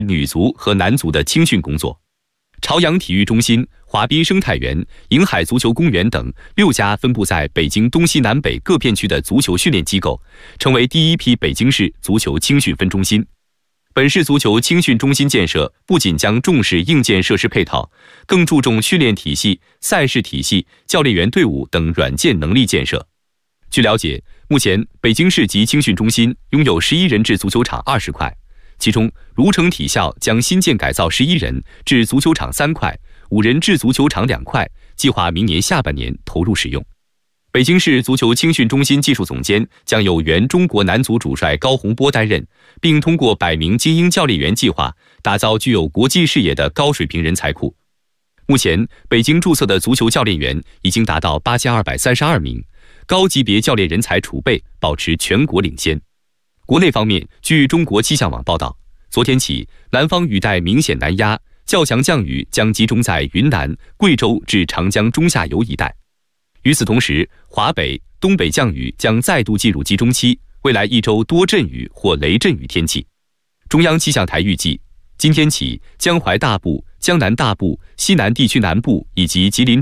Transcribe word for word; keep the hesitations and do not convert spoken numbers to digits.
女足和男足的青训工作。朝阳体育中心、华滨生态园、瀛海足球公园等六家分布在北京东西南北各片区的足球训练机构，成为第一批北京市足球青训分中心。本市足球青训中心建设不仅将重视硬件设施配套，更注重训练体系、赛事体系、教练员队伍等软件能力建设。据了解，目前北京市级青训中心拥有十一人制足球场二十块，其中如城体校将新建改造十一人制足球场三块，五人制足球场两块，计划明年下半年投入使用。北京市足球青训中心技术总监将由原中国男足主帅高洪波担任，并通过百名精英教练员计划，打造具有国际视野的高水平人才库。目前，北京注册的足球教练员已经达到八千二百三十二名，高级别教练人才储备保持全国领先。国内方面，据中国气象网报道，昨天起，南方雨带明显南压，较强降雨将集中在云南、贵州至长江中下游一带。与此同时，华北、东北降雨将再度进入集中期，未来一周多阵雨或雷阵雨天气。中央气象台预计，今天起，江淮大部、江南大部、西南地区南部以及吉林